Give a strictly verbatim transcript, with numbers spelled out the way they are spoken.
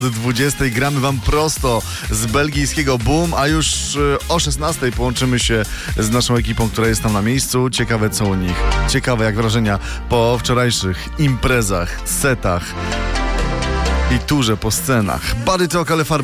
dwudziestej gramy wam prosto z belgijskiego Boom, a już o szesnastej połączymy się z naszą ekipą, która jest tam na miejscu. Ciekawe co u nich. Ciekawe jak wrażenia po wczorajszych imprezach, setach i turze po scenach. Body Talk, ale farby